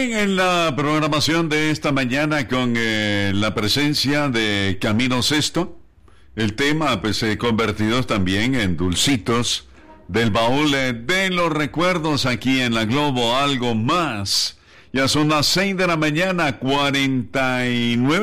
Bien, en la programación de esta mañana con la presencia de Camino Sesto, el tema pues convertidos también en dulcitos del baúl de los recuerdos aquí en la Globo, algo más. Ya son las 6 de la mañana, 49